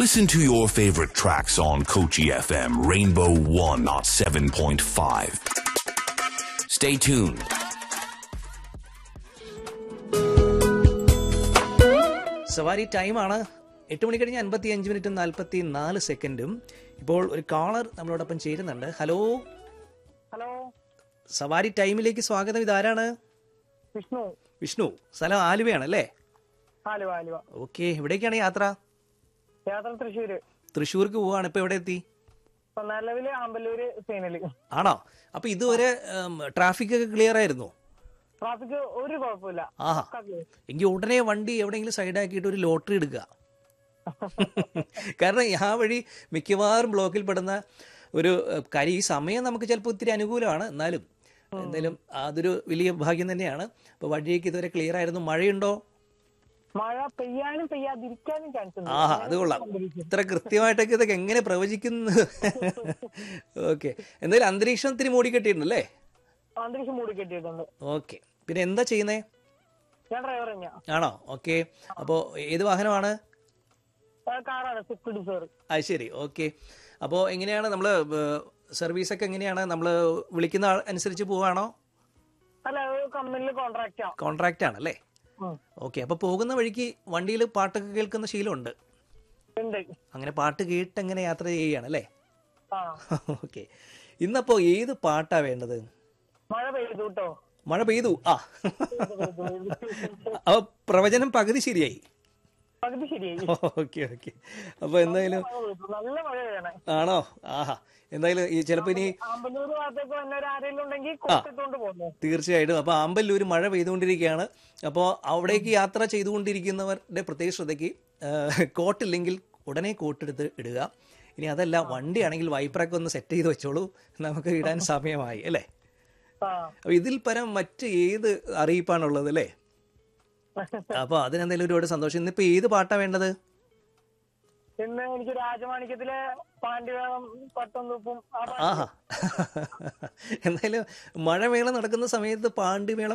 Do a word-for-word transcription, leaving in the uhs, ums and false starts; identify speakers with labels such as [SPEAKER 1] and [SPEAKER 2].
[SPEAKER 1] Listen to your favorite tracks on Kochi F M Rainbow one oh seven point five. Stay tuned.
[SPEAKER 2] സവാരി ടൈമാണ്. എട്ട് മണി കഴിഞ്ഞ് അൻപത്തി അഞ്ച് മിനിറ്റും നാൽപ്പത്തി നാല് സെക്കൻഡും. ഇപ്പോൾ ഒരു കാളർ നമ്മളോടൊപ്പം ചേരുന്നുണ്ട്. ഹലോ
[SPEAKER 3] ഹലോ,
[SPEAKER 2] സവാരി ടൈമിലേക്ക് സ്വാഗതം. ഇതാരാണ്?
[SPEAKER 3] വിഷ്ണു.
[SPEAKER 2] വിഷ്ണു, സ്ഥലം ആലുവയാണല്ലേ?
[SPEAKER 3] ആലുവ ആലുവ.
[SPEAKER 2] ഓക്കെ, എവിടേക്കാണ് യാത്ര?
[SPEAKER 3] യാത്ര തൃശ്ശൂര്.
[SPEAKER 2] തൃശ്ശൂർക്ക് പോവാണ്. ഇപ്പൊ എവിടെ എത്തി?
[SPEAKER 3] ഇപ്പൊ നിലവില് ആമ്പല്ലൂര് സീനില്.
[SPEAKER 2] ആണോ? അപ്പൊ ഇതുവരെ ട്രാഫിക് ഒക്കെ ക്ലിയർ ആയിരുന്നു?
[SPEAKER 3] ട്രാഫിക് ഒരു കുഴപ്പമില്ല.
[SPEAKER 2] ആഹാ, എങ്കിൽ ഉടനെ വണ്ടി എവിടെയെങ്കിലും സൈഡാക്കിയിട്ട് ഒരു ലോട്ടറി എടുക്കുക. കാരണം ആ വഴി മിക്കവാറും ബ്ലോക്കിൽ പെടുന്ന ഒരു കാര്യം. ഈ സമയം നമുക്ക് ചിലപ്പോൾ ഒത്തിരി അനുകൂലമാണ്, എന്നാലും എന്തായാലും അതൊരു വലിയ ഭാഗ്യം തന്നെയാണ്. അപ്പോൾ വഴിയേക്ക് ഇതുവരെ ക്ലിയർ ആയിരുന്നു. മഴയുണ്ടോ?
[SPEAKER 3] മഴ പെയ്യാനും പെയ്യാതിരിക്കാനും ചാൻസ് ഉണ്ട്.
[SPEAKER 2] ആഹാ, അത് കൊള്ളാം. ഇത്ര കൃത്യമായിട്ടൊക്കെ ഇതൊക്കെ എങ്ങനെ പ്രവചിക്കുന്നു? ഓക്കെ, എന്തായാലും അന്തരീക്ഷം ഇത്തിരി മൂടിക്കെട്ടിയിട്ടുണ്ടല്ലേ?
[SPEAKER 3] അന്തരീക്ഷം മൂടി കെട്ടിയിട്ടുണ്ട്.
[SPEAKER 2] ഓക്കെ, പിന്നെ എന്താ ചെയ്യുന്നേ?
[SPEAKER 3] ഞാൻ ഡ്രൈവർ തന്നെയാ.
[SPEAKER 2] ആണോ? ഓക്കെ, അപ്പോൾ ഏത് വാഹനമാണ്?
[SPEAKER 3] കാറാണ്, സ്വിഫ്റ്റ് ഡിസയർ.
[SPEAKER 2] അത് ശരി. ഓക്കെ, അപ്പോൾ എങ്ങനെയാണ് നമ്മൾ സർവീസൊക്കെ എങ്ങനെയാണ്? നമ്മൾ വിളിക്കുന്ന ആൾ അനുസരിച്ച് പോവാണോ?
[SPEAKER 3] അല്ല, കമ്പനിയിൽ കോൺട്രാക്റ്റാ.
[SPEAKER 2] കോൺട്രാക്റ്റ് ആണല്ലേ? ഓക്കെ, അപ്പോൾ പോകുന്ന വഴിക്ക് വണ്ടിയിൽ പാട്ടൊക്കെ കേൾക്കുന്ന ശീലമുണ്ട്? അങ്ങനെ പാട്ട് കേട്ട് അങ്ങനെ യാത്ര ചെയ്യുകയാണല്ലേ? ഓക്കെ, ഇന്നപ്പോ ഏത് പാട്ടാ വേണ്ടത്?
[SPEAKER 3] മഴ പെയ്തു കേട്ടോ.
[SPEAKER 2] മഴ പെയ്തു. ആ, അപ്പൊ പ്രവചനം പകുതി ശരിയായി.
[SPEAKER 3] പകുതി ശരിയായി.
[SPEAKER 2] ഓക്കെ ഓക്കെ, അപ്പൊ എന്തായാലും
[SPEAKER 3] നല്ല മഴ വേണേ.
[SPEAKER 2] ആണോ? ആഹാ, എന്തായാലും ഈ ചിലപ്പോ ഇനി
[SPEAKER 3] ആമ്പല്ലൂർ ഭാഗത്തേക്ക് വന്നവർ ആരെങ്കിലും ഉണ്ടെങ്കിൽ കോട്ടിട്ടുകൊണ്ട് പോകുന്നു.
[SPEAKER 2] തീർച്ചയായിട്ടും. അപ്പൊ ആമ്പല്ലൂർ മഴ പെയ്തുകൊണ്ടിരിക്കുകയാണ്. അപ്പോൾ അവിടേക്ക് യാത്ര ചെയ്തുകൊണ്ടിരിക്കുന്നവരുടെ പ്രത്യേക ശ്രദ്ധയ്ക്ക് കോട്ടില്ലെങ്കിൽ ഉടനെ കോട്ടെടുത്ത് ഇടുക. ഇനി അതല്ല, വണ്ടിയാണെങ്കിൽ വൈപ്പറൊക്കെ ഒന്ന് സെറ്റ് ചെയ്ത് വെച്ചോളൂ, നമുക്ക് ഇടാൻ സമയമായി അല്ലേ? അപ്പൊ ഇതിൽ പരം മറ്റ് ഏത് അറിയിപ്പാണുള്ളത് അല്ലേ? അപ്പൊ അതിനെന്തായാലും ഒരുപാട് സന്തോഷം. ഇന്നിപ്പോ ഏത് പാട്ടാ വേണ്ടത്?
[SPEAKER 3] ഇന്ന് എനിക്ക് രാജമാണിക്യത്തിലെ പാണ്ഡ്യവേളം പട്ടും തൂപ്പും.
[SPEAKER 2] ആഹാ, എന്തായാലും മഴമേള നടക്കുന്ന സമയത്ത് പാണ്ഡ്യമേളം